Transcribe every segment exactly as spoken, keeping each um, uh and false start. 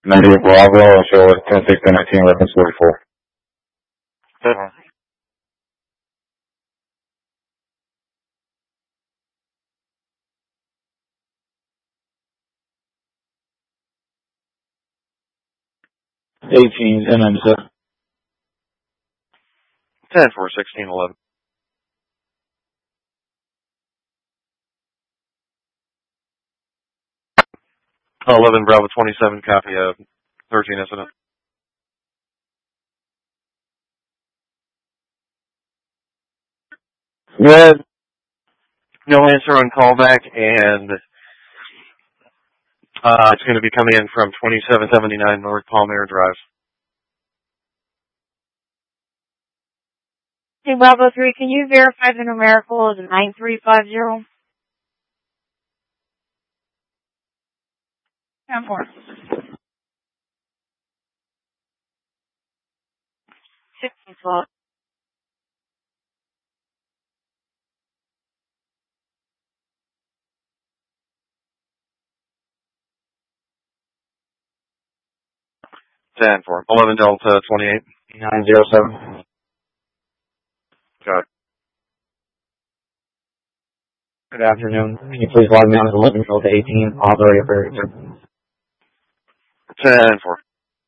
ninety-eight Bravo, show at ten sixteen nineteen eleven forty-four. Seven. Eighteen ten ninety-seven. Ten four sixteen eleven. Eleven Bravo twenty-seven. Copy of thirteen incident. Good. No answer on callback, and uh, it's going to be coming in from twenty-seven seventy-nine North Palmyra Drive. Hey, Bravo three, can you verify the numerical is nine three five zero? ten four. sixteen slot. Ten four. Eleven Delta twenty-eight. nine zero seven. Got it. Good afternoon. Can you please log me on as eleven Delta eighteen, authority operator? Ten four.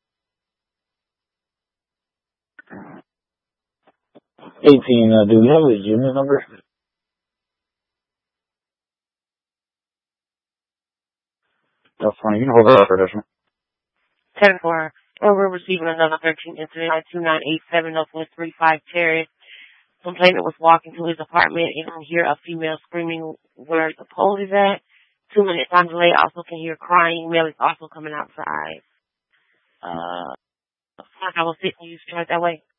eighteen, uh, do we have a unit number? That's fine. You can hold that up for additional. ten four. Or we're receiving another thirteen incident at two nine eight seven Northwest three five Terrace. Complainant was walking to his apartment and can hear a female screaming where the pole is at. Two minutes on delay, also can hear crying. Male is also coming outside. Uh, I will sit and you start that way.